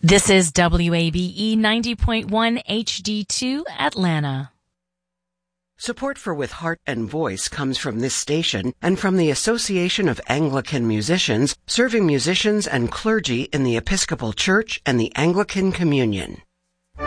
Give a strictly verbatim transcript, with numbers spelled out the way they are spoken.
This is W A B E ninety point one H D two Atlanta. Support for With Heart and Voice comes from this station and from the Association of Anglican Musicians, serving musicians and clergy in the Episcopal Church and the Anglican Communion.